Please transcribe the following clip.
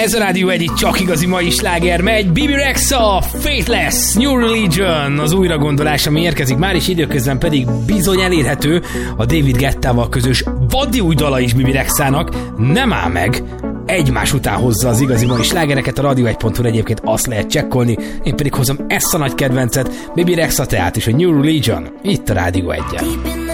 Ez a Rádió egyik csak igazi mai sláger megy. Bibi Rexha, Faithless, New Religion, az újragondolás, ami érkezik már, és időközben pedig bizony elérhető a David Guettával közös vadi új dala is Bibi Rexhának. Nem áll meg, egymás után hozza az igazi mai slágereket, a Radio1.hu egyébként azt lehet csekkolni, én pedig hozom ezt a nagy kedvencet, Bibi Rexha tehát is a New Religion, itt a Rádió 1-en.